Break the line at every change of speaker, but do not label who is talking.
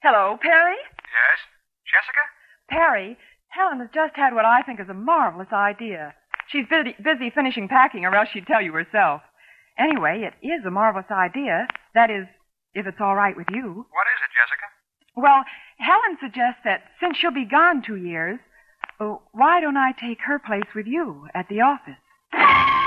Hello, Perry?
Yes? Jessica?
Perry, Helen has just had what I think is a marvelous idea. She's busy finishing packing, or else she'd tell you herself. Anyway, it is a marvelous idea. That is, if it's all right with you.
What is it, Jessica?
Well, Helen suggests that since she'll be gone 2 years, why don't I take her place with you at the office?